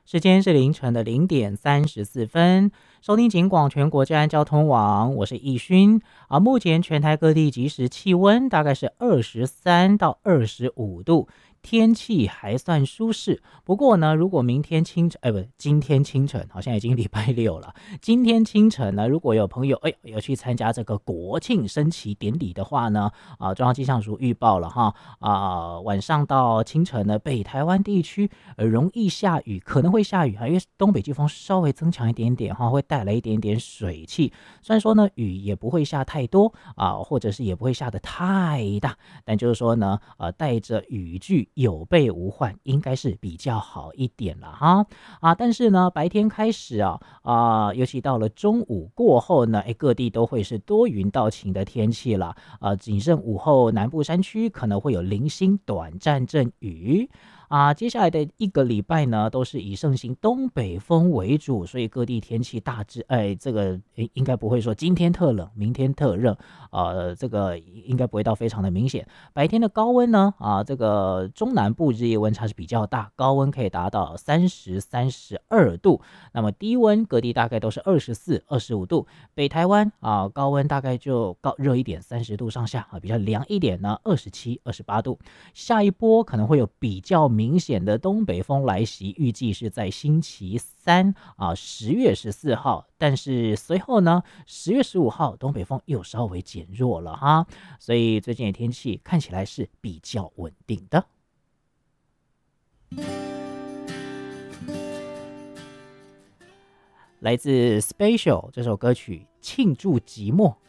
时间是凌晨的0点34分，收听警广全国治安交通网，我是易勋。目前全台各地即时气温大概是23到25度，天气还算舒适。不过呢，如果明天清晨，不，今天清晨，好像已经礼拜六了。今天清晨呢，如果有朋友有去参加这个国庆升旗典礼的话呢，中央气象署预报了哈，晚上到清晨呢，北台湾地区容易下雨，可能会下雨因为东北季风稍微增强一点点会带来一点点水汽。虽然说呢，雨也不会下太多或者是也不会下得太大，但就是说呢，带着雨具有备无患，应该是比较好一点了哈。但是呢，白天开始尤其到了中午过后呢，各地都会是多云到晴的天气了。仅剩午后南部山区可能会有零星短暂阵雨。接下来的一个礼拜呢，都是以盛行东北风为主，所以各地天气大致，这个应该不会说今天特冷，明天特热，这个应该不会到非常的明显。白天的高温呢，这个中南部日夜温差是比较大，高温可以达到30、32度，那么低温各地大概都是24、25度。北台湾高温大概就热一点，30度上下比较凉一点呢，27、28度。下一波可能会有比较明显的东北风来袭，预计是在星期三10月14号，但是随后呢10月15号东北风又稍微减弱了哈，所以最近的天气看起来是比较稳定的。来自 Special 这首歌曲《庆祝寂寞》，